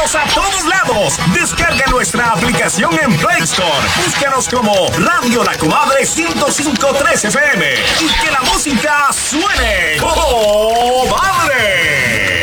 Estamos a todos lados. Descarga nuestra aplicación en Play Store. Búscanos como Radio La Comadre 105.3 FM y que la música